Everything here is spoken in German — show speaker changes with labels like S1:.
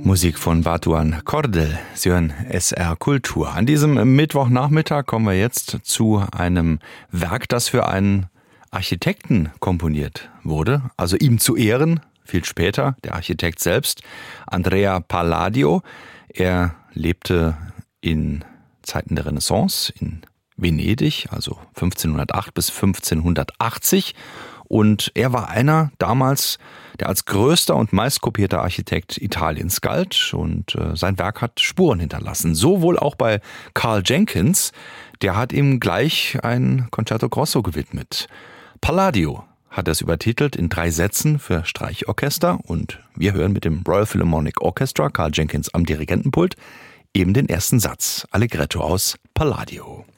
S1: Musik von Batuan Cordel. Sie hören SR Kultur. An diesem Mittwochnachmittag kommen wir jetzt zu einem Werk, das für einen Architekten komponiert wurde. Also ihm zu Ehren, viel später, der Architekt selbst, Andrea Palladio. Er lebte in Zeiten der Renaissance in Venedig, also 1508 bis 1580. Und er war einer damals, der als größter und meistkopierter Architekt Italiens galt. Und sein Werk hat Spuren hinterlassen. So wohl auch bei Karl Jenkins. Der hat ihm gleich ein Concerto Grosso gewidmet. Palladio hat es übertitelt in 3 Sätzen für Streichorchester. Und wir hören mit dem Royal Philharmonic Orchestra, Karl Jenkins am Dirigentenpult, eben den ersten Satz, Allegretto aus Palladio.